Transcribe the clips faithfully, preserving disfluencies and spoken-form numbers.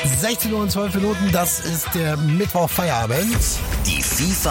sechzehn Uhr und zwölf Minuten, das ist der Mittwoch-Feierabend. Die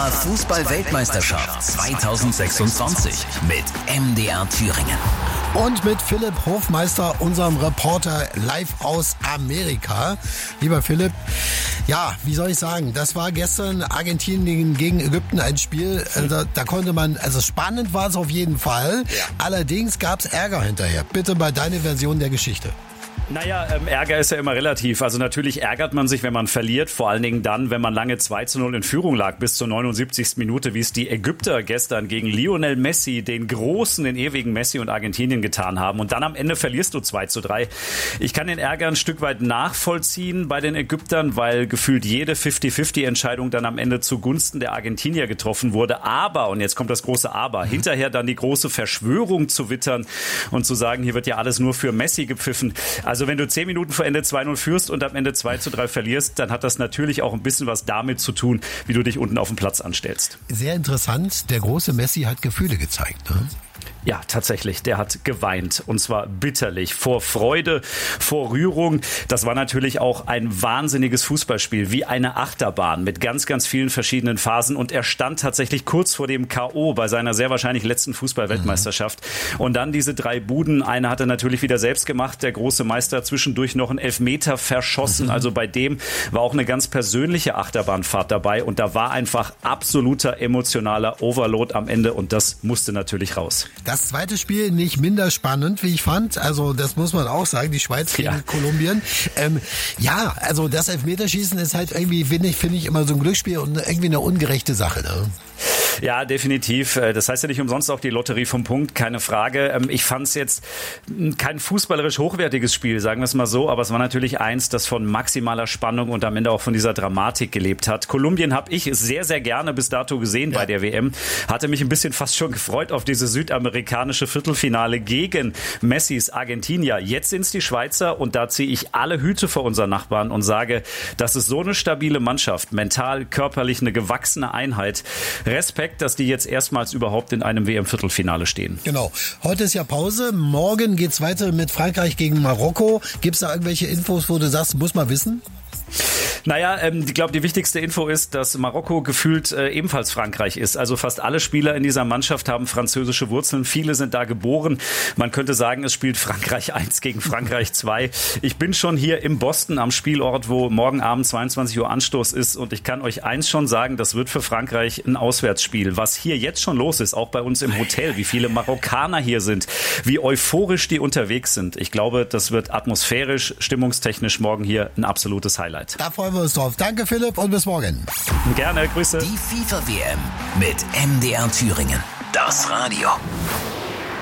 FIFA-Fußball-Weltmeisterschaft zweitausendsechsundzwanzig mit M D R Thüringen. Und mit Philipp Hofmeister, unserem Reporter live aus Amerika. Lieber Philipp, ja, wie soll ich sagen, das war gestern Argentinien gegen Ägypten ein Spiel, also, da konnte man, also spannend war es auf jeden Fall, ja. Allerdings gab es Ärger hinterher. Bitte mal deine Version der Geschichte. Naja, ähm, Ärger ist ja immer relativ. Also natürlich ärgert man sich, wenn man verliert. Vor allen Dingen dann, wenn man lange zwei zu null in Führung lag bis zur neunundsiebzigsten Minute, wie es die Ägypter gestern gegen Lionel Messi, den großen, den ewigen Messi und Argentinien getan haben. Und dann am Ende verlierst du zwei zu drei. Ich kann den Ärger ein Stück weit nachvollziehen bei den Ägyptern, weil gefühlt jede fünfzig fünfzig Entscheidung dann am Ende zugunsten der Argentinier getroffen wurde. Aber, und jetzt kommt das große Aber, mhm. hinterher dann die große Verschwörung zu wittern und zu sagen, hier wird ja alles nur für Messi gepfiffen. Also wenn du zehn Minuten vor Ende zwei null führst und am Ende zwei zu drei verlierst, dann hat das natürlich auch ein bisschen was damit zu tun, wie du dich unten auf dem Platz anstellst. Sehr interessant, der große Messi hat Gefühle gezeigt, ne? Ja, tatsächlich. Der hat geweint. Und zwar bitterlich. Vor Freude, vor Rührung. Das war natürlich auch ein wahnsinniges Fußballspiel. Wie eine Achterbahn mit ganz, ganz vielen verschiedenen Phasen. Und er stand tatsächlich kurz vor dem K O bei seiner sehr wahrscheinlich letzten Fußball-Weltmeisterschaft. Mhm. Und dann diese drei Buden. Eine hat er natürlich wieder selbst gemacht. Der große Meister zwischendurch noch einen Elfmeter verschossen. Mhm. Also bei dem war auch eine ganz persönliche Achterbahnfahrt dabei. Und da war einfach absoluter emotionaler Overload am Ende. Und das musste natürlich raus. Das zweite Spiel nicht minder spannend, wie ich fand. Also das muss man auch sagen, die Schweiz gegen ja. Kolumbien. Ähm, ja, also das Elfmeterschießen ist halt irgendwie, finde ich, finde ich immer so ein Glücksspiel und irgendwie eine ungerechte Sache, ne? Ja, definitiv. Das heißt ja nicht umsonst auch die Lotterie vom Punkt, keine Frage. Ich fand es jetzt kein fußballerisch hochwertiges Spiel, sagen wir es mal so, aber es war natürlich eins, das von maximaler Spannung und am Ende auch von dieser Dramatik gelebt hat. Kolumbien habe ich sehr, sehr gerne bis dato gesehen ja. bei der W M. Hatte mich ein bisschen fast schon gefreut auf diese südamerikanische Viertelfinale gegen Messis Argentinier. Jetzt sind es die Schweizer und da ziehe ich alle Hüte vor unseren Nachbarn und sage, das ist so eine stabile Mannschaft, mental, körperlich eine gewachsene Einheit. Respekt, dass die jetzt erstmals überhaupt in einem W M-Viertelfinale stehen. Genau. Heute ist ja Pause. Morgen geht's weiter mit Frankreich gegen Marokko. Gibt's da irgendwelche Infos, wo du sagst, muss man wissen? Naja, ähm, ich glaube, die wichtigste Info ist, dass Marokko gefühlt äh, ebenfalls Frankreich ist. Also fast alle Spieler in dieser Mannschaft haben französische Wurzeln. Viele sind da geboren. Man könnte sagen, es spielt Frankreich eins gegen Frankreich zwei. Ich bin schon hier im Boston am Spielort, wo morgen Abend zweiundzwanzig Uhr Anstoß ist. Und ich kann euch eins schon sagen, das wird für Frankreich ein Auswärtsspiel. Was hier jetzt schon los ist, auch bei uns im Hotel, wie viele Marokkaner hier sind, wie euphorisch die unterwegs sind. Ich glaube, das wird atmosphärisch, stimmungstechnisch morgen hier ein absolutes Highlight. Da freuen wir uns drauf. Danke Philipp und bis morgen. Gerne, Grüße. Die FIFA W M mit M D R Thüringen. Das Radio.